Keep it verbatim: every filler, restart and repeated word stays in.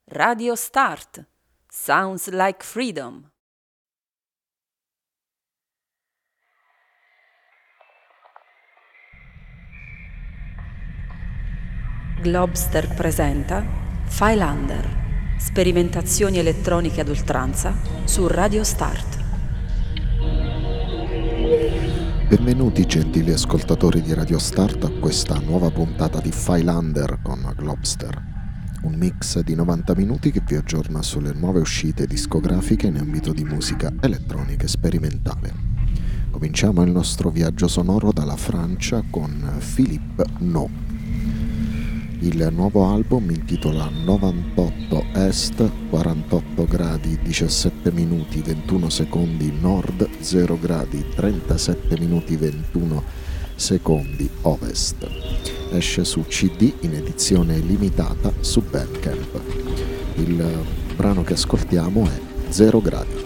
Radio Start. Sounds like freedom. Globster presenta Filelander. Sperimentazioni elettroniche ad oltranza su Radio Start. Benvenuti gentili ascoltatori di Radio Start a questa nuova puntata di Filelander con Globster, un mix di novanta minuti che vi aggiorna sulle nuove uscite discografiche in ambito di musica elettronica e sperimentale. Cominciamo il nostro viaggio sonoro dalla Francia con Philippe No. Il nuovo album intitola novantotto Est, quarantotto gradi diciassette minuti ventuno secondi Nord, zero gradi trentasette minuti ventuno secondi Ovest. Esce su C D in edizione limitata su Bandcamp. Il brano che ascoltiamo è zero gradi.